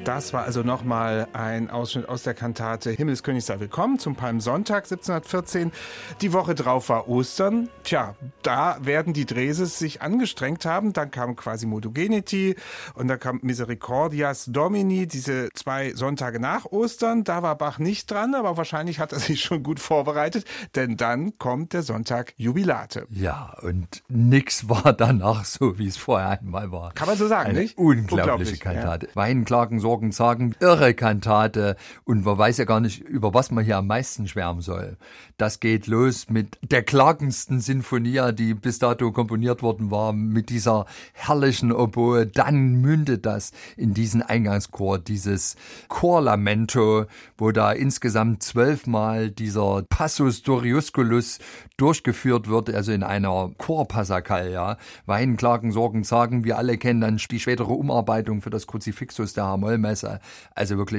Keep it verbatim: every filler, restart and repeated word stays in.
Das war also nochmal ein Ausschnitt aus der Kantate Himmelskönig sei willkommen zum Palmsonntag siebzehnhundertvierzehn. Die Woche drauf war Ostern. Tja, da werden die Dreses sich angestrengt haben. Dann kam Quasimodo Geniti und dann kam Misericordias Domini, diese zwei Sonntage nach Ostern. Da war Bach nicht dran, aber wahrscheinlich hat er sich schon gut vorbereitet, denn dann kommt der Sonntag Jubilate. Ja, und nix war danach so, wie es vorher einmal war. Kann man so sagen, Eine nicht? Unglaubliche Unglaublich, Kantate. Ja. Weinen, Klagen, Sorgen, Zagen, irre Kantate. Und man weiß ja gar nicht, über was man hier am meisten schwärmen soll. Das geht los mit der klagendsten Sinfonia, die bis dato komponiert worden war, mit dieser herrlichen Oboe. Dann mündet das in diesen Eingangschor, dieses Chorlamento, wo da insgesamt zwölfmal dieser Passus Doriusculus durchgeführt wird, also in einer Chorpassakal, ja. Weinen, Klagen, Sorgen, Zagen. Wir alle kennen dann die spätere Umarbeitung für das Kruzifixus der H-Moll-Messe. Also wirklich